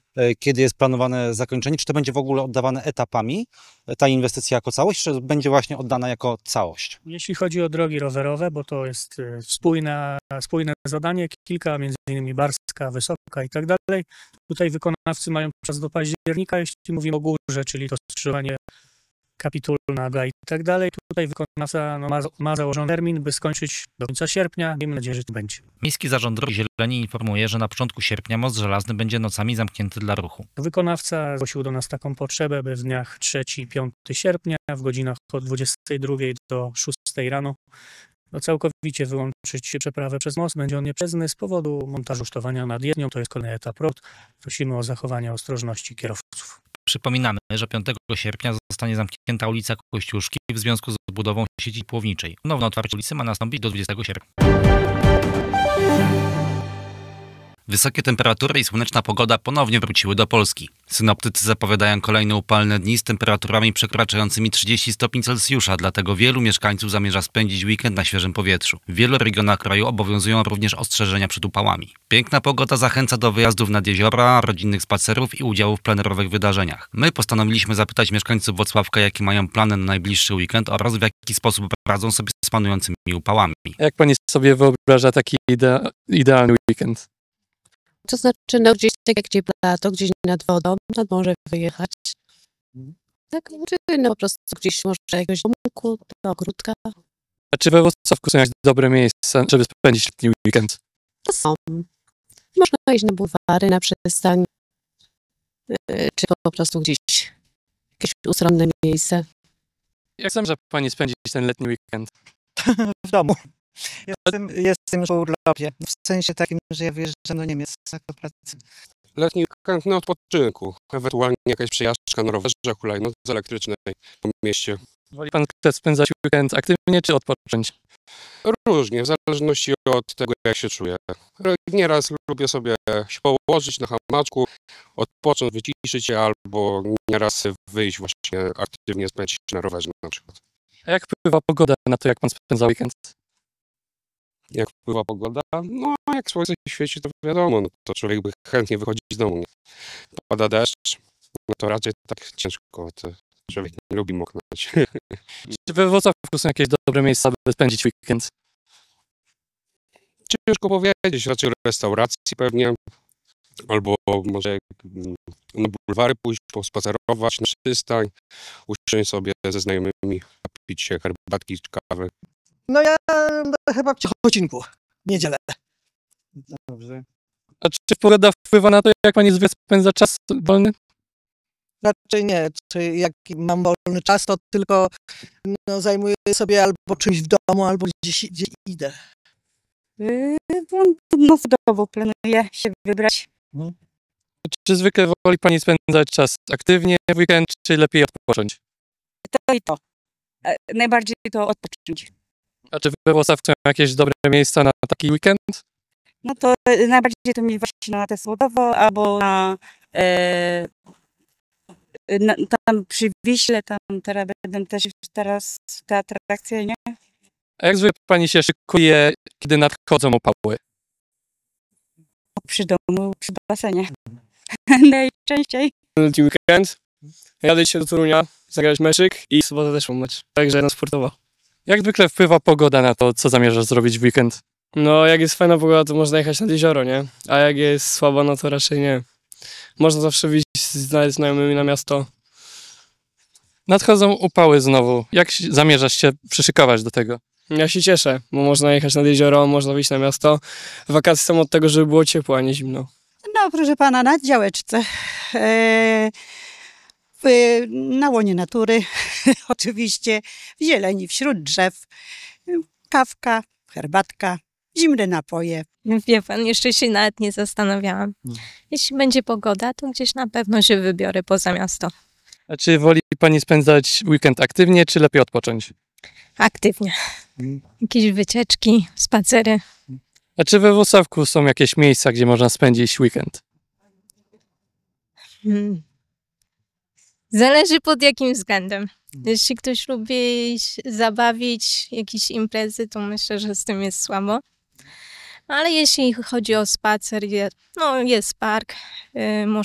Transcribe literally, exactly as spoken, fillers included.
kiedy jest planowane zakończenie? Czy to będzie w ogóle oddawane etapami, ta inwestycja jako całość, czy będzie właśnie oddana jako całość? Jeśli chodzi o drogi rowerowe, bo to jest spójne, spójne zadanie, kilka, między innymi Barska, Wysoka i tak dalej. Tutaj wykonawcy mają czas do października, jeśli mówimy o górze, czyli to skrzyżowanie Kapitulna i tak dalej. Tutaj wykonawca no, ma, ma założony termin, by skończyć do końca sierpnia. Miejmy nadzieję, że to będzie. Miejski Zarząd Dróg Zieleni informuje, że na początku sierpnia most żelazny będzie nocami zamknięty dla ruchu. Wykonawca zgłosił do nas taką potrzebę, by w dniach trzeciego i piątego sierpnia w godzinach od dwudziestej drugiej do szóstej rano no, całkowicie wyłączyć przeprawę przez most. Będzie on nieprzejazny z powodu montażu sztowania nad jezdnią. To jest kolejny etap robót. Prosimy o zachowanie ostrożności kierowców. Przypominamy, że piątego sierpnia zostanie zamknięta ulica Kościuszki w związku z budową sieci płowniczej. Ponowne otwarcie ulicy ma nastąpić do dwudziestego sierpnia. Wysokie temperatury i słoneczna pogoda ponownie wróciły do Polski. Synoptycy zapowiadają kolejne upalne dni z temperaturami przekraczającymi trzydzieści stopni Celsjusza, dlatego wielu mieszkańców zamierza spędzić weekend na świeżym powietrzu. W wielu regionach kraju obowiązują również ostrzeżenia przed upałami. Piękna pogoda zachęca do wyjazdów nad jeziora, rodzinnych spacerów i udziału w plenerowych wydarzeniach. My postanowiliśmy zapytać mieszkańców Włocławka, jakie mają plany na najbliższy weekend oraz w jaki sposób radzą sobie z panującymi upałami. Jak pani sobie wyobraża taki idea, idealny weekend? To znaczy, no gdzieś tak jak gdzie lato, gdzieś nad wodą, nad morze wyjechać. Tak, czy no po prostu gdzieś może jakiegoś domku, do ogródka. A czy we Włocławku są jakieś dobre miejsca, żeby spędzić letni weekend? To są. Można iść na bulwary, na przystań, czy po prostu gdzieś jakieś ustronne miejsce. Jak zamierza pani spędzić ten letni weekend? W domu. Jestem, jestem już po urlopie. W sensie takim, że ja wyjeżdżam do Niemiec do pracy. Letni weekend na odpoczynku. Ewentualnie jakaś przejażdżka na rowerze, hulajnodze elektrycznej po mieście. Woli pan spędzać weekend aktywnie czy odpocząć? Różnie, w zależności od tego, jak się czuję. Nieraz lubię sobie się położyć na hamaczku, odpocząć, wyciszyć się, albo nieraz wyjść właśnie aktywnie spędzić na rowerze na przykład. A jak wpływa pogoda na to, jak pan spędza weekend? Jak wpływa pogoda? No, jak słońce świeci, to wiadomo, no, to człowiek by chętnie wychodzi z domu. Nie? Pada deszcz, no to raczej tak ciężko, to człowiek nie lubi moknąć. Czy we Włocławku są jakieś dobre miejsca, by spędzić weekend? Ciężko powiedzieć, raczej restauracji pewnie, albo może na bulwary pójść, pospacerować na przystań, usiąść sobie ze znajomymi, napić się herbatki czy kawy. No ja no, chyba w Ciechocinku, w niedzielę. Dobrze. A czy pogoda wpływa na to, jak pani zwykle spędza czas wolny? Raczej nie. Czy jak mam wolny czas, to tylko no, zajmuję sobie albo czymś w domu, albo gdzieś, gdzieś idę. Mocno planuję się wybrać. Hmm. Czy zwykle woli pani spędzać czas aktywnie w weekend, czy lepiej odpocząć? To i to. Najbardziej to odpocząć. A czy we Włocławku są jakieś dobre miejsca na taki weekend? No to najbardziej to mi właśnie na te Słodowo, albo na, e, na tam przy Wiśle, tam teraz będą też teraz te atrakcje, nie? A jak zwykle pani się szykuje, kiedy nadchodzą upały? Przy domu, przy basenie. Najczęściej. Letni weekend. Jadę się do Torunia, zagrać meczyk i sobotę też mam mecz. Także na sportowo. Jak zwykle wpływa pogoda na to, co zamierzasz zrobić w weekend? No, jak jest fajna pogoda, to można jechać nad jezioro, nie? A jak jest słaba, no to raczej nie. Można zawsze wyjść z znajomymi na miasto. Nadchodzą upały znowu. Jak zamierzasz się przyszykować do tego? Ja się cieszę, bo można jechać nad jezioro, można wyjść na miasto. Wakacje są od tego, żeby było ciepło, a nie zimno. No, proszę pana, na działeczce. E, w, na łonie natury, oczywiście, w zieleni, wśród drzew. Kawka, herbatka, zimne napoje. Wie pan, jeszcze się nawet nie zastanawiałam. Jeśli będzie pogoda, to gdzieś na pewno się wybiorę poza miasto. A czy woli pani spędzać weekend aktywnie, czy lepiej odpocząć? Aktywnie. Jakieś wycieczki, spacery. A czy we Włocławku są jakieś miejsca, gdzie można spędzić weekend? Hmm. Zależy pod jakim względem. Jeśli ktoś lubi zabawić, jakieś imprezy, to myślę, że z tym jest słabo. Ale jeśli chodzi o spacer, no jest park, yy,